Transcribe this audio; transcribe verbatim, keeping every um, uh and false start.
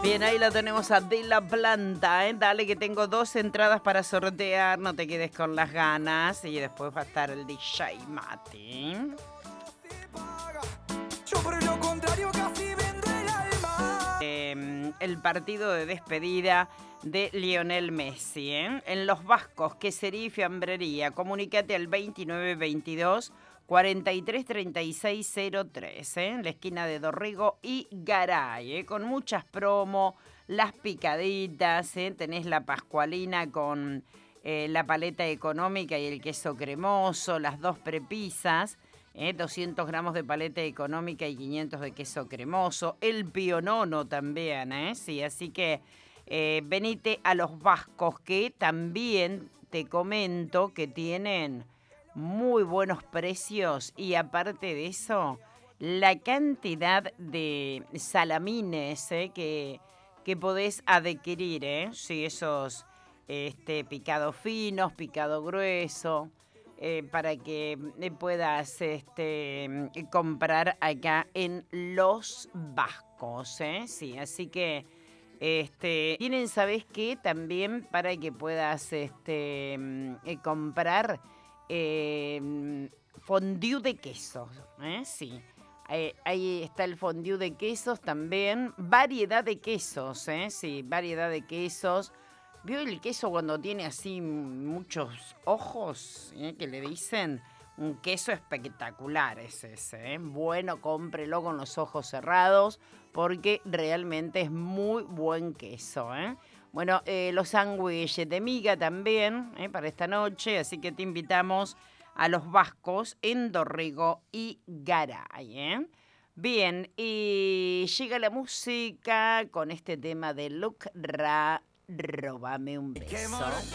Bien, ahí lo tenemos a De La Planta, ¿eh? Dale que tengo dos entradas para sortear, no te quedes con las ganas. Y después va a estar el D J Mati. Eh, el partido de despedida de Lionel Messi, ¿eh? En Los Vascos, quesería y fiambrería. Comunícate al veintinueve veintidós cuarenta y tres treinta y seis cero tres, ¿eh? En la esquina de Dorrego y Garay, ¿eh? Con muchas promos, las picaditas, ¿eh? Tenés la pascualina con eh, la paleta económica y el queso cremoso, las dos prepisas, ¿eh? doscientos gramos de paleta económica y quinientos de queso cremoso, el pionono también, ¿eh? Sí, así que eh, venite a Los Vascos, que también te comento que tienen muy buenos precios y aparte de eso, la cantidad de salamines ¿eh? que, que podés adquirir, ¿eh? Sí, esos este, picados finos, picado grueso, eh, para que puedas este, comprar acá en Los Vascos, ¿eh? Sí, así que este, tienen, ¿sabés qué? También para que puedas este, eh, comprar eh, fondue de quesos, ¿eh? Sí. Eh, ahí está el fondue de quesos también. Variedad de quesos, ¿eh? Sí, variedad de quesos. ¿Vio el queso cuando tiene así muchos ojos? ¿Eh? Que le dicen. Un queso espectacular es ese, ¿eh? Bueno, cómprelo con los ojos cerrados porque realmente es muy buen queso, ¿eh? Bueno, eh, los sándwiches de miga también, ¿eh? Para esta noche, así que te invitamos a Los Vascos en Dorrego y Garay, ¿eh? Bien, y llega la música con este tema de Luc Ra, Róbame un beso.